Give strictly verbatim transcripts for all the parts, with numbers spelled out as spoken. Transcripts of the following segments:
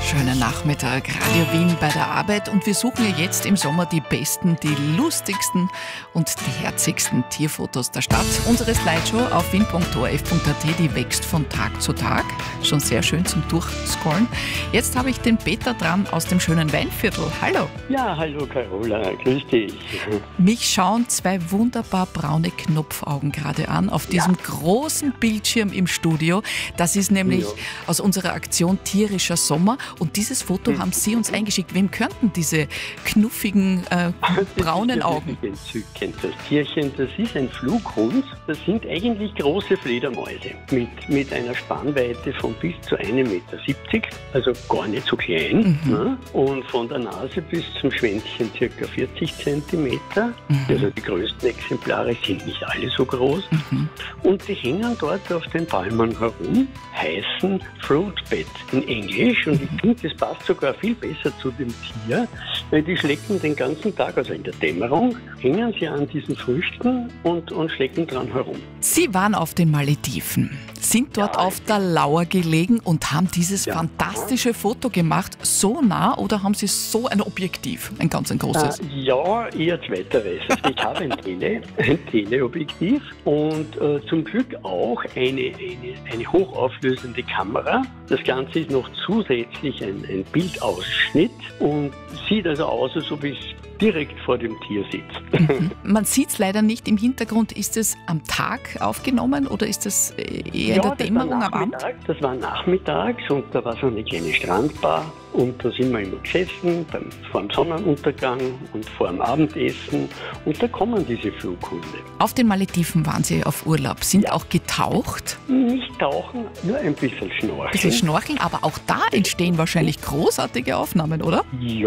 Schönen Nachmittag, Radio Wien bei der Arbeit, und wir suchen ja jetzt im Sommer die besten, die lustigsten und die herzigsten Tierfotos der Stadt. Unsere Slideshow auf wien punkt o r f punkt a t, die wächst von Tag zu Tag. Schon sehr schön zum Durchscrollen. Jetzt habe ich den Peter dran aus dem schönen Weinviertel. Hallo. Ja, hallo Carola, grüß dich. Mich schauen zwei wunderbar braune Knopfaugen gerade an auf diesem ja. großen Bildschirm im Studio. Das ist nämlich ja. aus unserer Aktion Tierischer Sommer. Und dieses Foto mhm. haben Sie uns eingeschickt. Wem könnten diese knuffigen, äh, braunen das Augen? Das ist entzückend. Das Tierchen, das ist ein Flughund. Das sind eigentlich große Fledermäuse mit, mit einer Spannweite von bis zu einem Meter siebzig, also gar nicht so klein. Mhm. Ne? Und von der Nase bis zum Schwänzchen circa vierzig Zentimeter. Mhm. Also die größten Exemplare sind nicht alle so groß. Mhm. Und die hängen dort auf den Palmen herum, heißen Fruitbat in Englisch. Und ich finde, das passt sogar viel besser zu dem Tier, weil die schlecken den ganzen Tag, also in der Dämmerung, hängen sie an diesen Früchten und, und schlecken dran herum. Sie waren auf den Malediven, sind dort ja, auf der Lauer gelegen und haben dieses ja. fantastische Foto gemacht. So nah, oder haben Sie so ein Objektiv, ein ganz ein großes? Äh, ja, eher zweiteres. Also ich habe ein, Tele, ein Teleobjektiv und äh, zum Glück auch eine, eine, eine hochauflösende Kamera. Das Ganze ist noch zusätzlich ein, ein Bildausschnitt und sieht also aus, als ob ich direkt vor dem Tier sitzt. Mhm. Man sieht es leider nicht im Hintergrund. Ist es am Tag aufgenommen oder ist es eher ja, in der Dämmerung am Abend? Das war nachmittags und da war so eine kleine Strandbar. Und da sind wir immer gesessen, beim, vor dem Sonnenuntergang und vor dem Abendessen. Und da kommen diese Flughunde. Auf den Malediven waren Sie auf Urlaub, sind ja. auch getaucht? Nicht tauchen, nur ein bisschen schnorcheln. Ein bisschen schnorcheln, aber auch da entstehen wahrscheinlich großartige Aufnahmen, oder?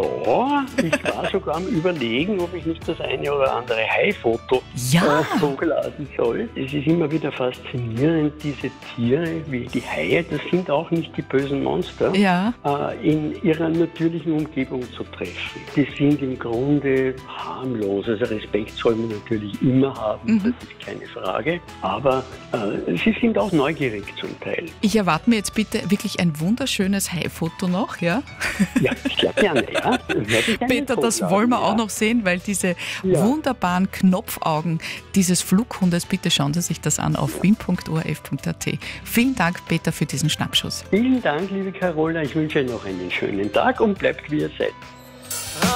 Ja, ich war sogar am Überlegen, ob ich nicht das eine oder andere Hai-Foto ja. äh, hochladen soll. Es ist immer wieder faszinierend, diese Tiere wie die Haie, das sind auch nicht die bösen Monster. Ja. Äh, in ihrer natürlichen Umgebung zu treffen. Die sind im Grunde harmlos. Also Respekt soll man natürlich immer haben, mhm. das ist keine Frage. Aber äh, sie sind auch neugierig zum Teil. Ich erwarte mir jetzt bitte wirklich ein wunderschönes Hai-Foto noch, ja? Ja, sehr gerne, ja. Peter, das wollen wir ja. auch noch sehen, weil diese ja. wunderbaren Knopfaugen dieses Flughundes, bitte schauen Sie sich das an auf ja. wien punkt o r f punkt a t. Vielen Dank, Peter, für diesen Schnappschuss. Vielen Dank, liebe Carola. Ich wünsche Ihnen noch einen schönen Tag und bleibt wie ihr seid.